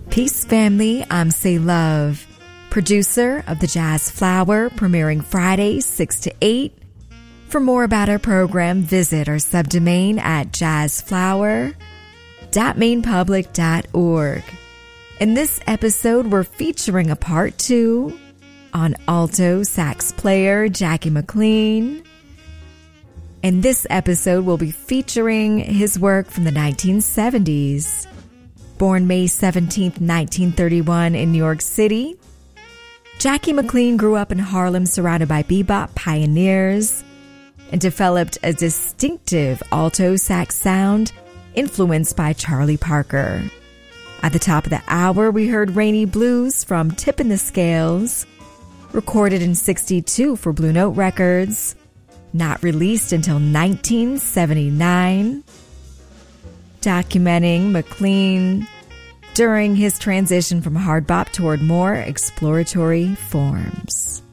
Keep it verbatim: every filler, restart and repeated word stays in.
Peace family, I'm Say Love, producer of the Jazz Flower, premiering Fridays six to eight. For more about our program, visit our subdomain at jazz flower dot maine public dot org. In this episode, we're featuring a part two on alto sax player Jackie McLean. In this episode, we'll be featuring his work from the nineteen seventies. Born May seventeenth, nineteen thirty-one in New York City, Jackie McLean grew up in Harlem surrounded by bebop pioneers and developed a distinctive alto sax sound influenced by Charlie Parker. At the top of the hour, we heard Rainy Blues from Tippin' the Scales, recorded in sixty-two for Blue Note Records, not released until nineteen seventy-nine, documenting McLean during his transition from hard bop toward more exploratory forms.